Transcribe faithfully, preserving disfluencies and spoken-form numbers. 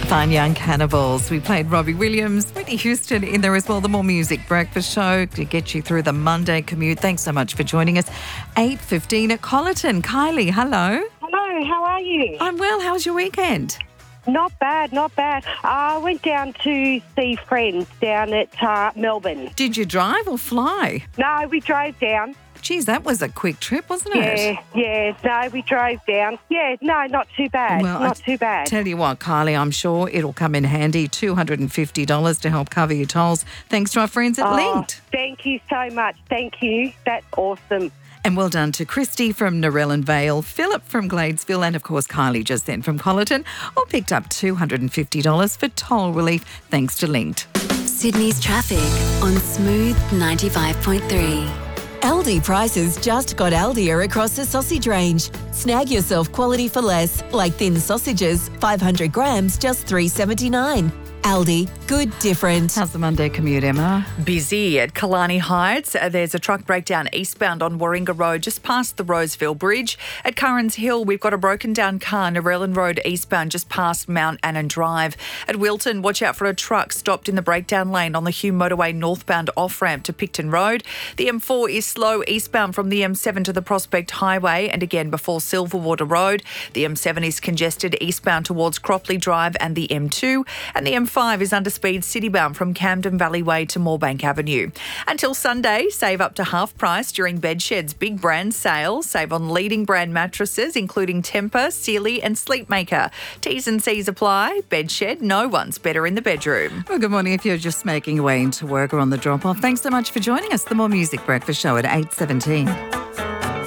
Fine Young Cannibals. We played Robbie Williams, Whitney Houston in there as well. The More Music Breakfast Show to get you through the Monday commute. Thanks so much for joining us. eight fifteen at Colleton. Kylie, hello. Hello, how are you? I'm well. How was your weekend? Not bad, not bad. I went down to see friends down at uh, Melbourne. Did you drive or fly? No, we drove down. Geez, that was a quick trip, wasn't Yeah, it? yeah. No, we drove down. Yeah, no, not too bad. Well, not I too bad. Tell you what, Kylie, I'm sure it'll come in handy. two hundred fifty dollars to help cover your tolls, thanks to our friends at Oh, Linked. Thank you so much. Thank you. That's awesome. And well done to Christy from Narellan Vale, Philip from Gladesville, and of course Kylie just then from Colleton, all picked up two hundred fifty dollars for toll relief thanks to Linked. Sydney's traffic on Smooth ninety-five point three. Aldi prices just got Aldier across the sausage range. Snag yourself quality for less, like thin sausages, five hundred grams, just three dollars seventy-nine. Aldi, good different. How's the Monday commute, Emma? Busy at Kalani Heights. Uh, there's a truck breakdown eastbound on Warringah Road, just past the Roseville Bridge. At Currans Hill, we've got a broken down car, Narellan Road eastbound, just past Mount Annan Drive. At Wilton, watch out for a truck stopped in the breakdown lane on the Hume Motorway northbound off-ramp to Picton Road. The M four is slow eastbound from the M seven to the Prospect Highway and again before Silverwater Road. The M seven is congested eastbound towards Cropley Drive and the M two. And the M five is under speed citybound from Camden Valley Way to Moorebank Avenue. Until Sunday, save up to half price during Bedshed's big brand sale. Save on leading brand mattresses including Tempur, Sealy and Sleepmaker. T's and C's apply. Bedshed, no one's better in the bedroom. Well, good morning if you're just making your way into work or on the drop-off. Thanks so much for joining us. The More Music Breakfast Show at eight seventeen.